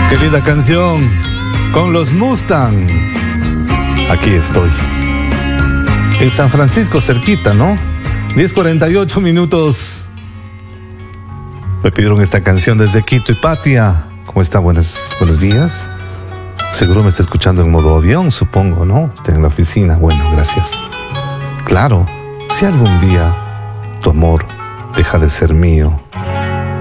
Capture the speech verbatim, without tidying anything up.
Qué linda canción con los Mustang. Aquí estoy en San Francisco, cerquita, ¿no? diez cuarenta y ocho minutos. Me pidieron esta canción desde Quito y Patia. ¿Cómo está? Buenos, buenos días. Seguro me está escuchando en modo avión, supongo, ¿no? Está en la oficina. Bueno, gracias. Claro, si algún día tu amor deja de ser mío,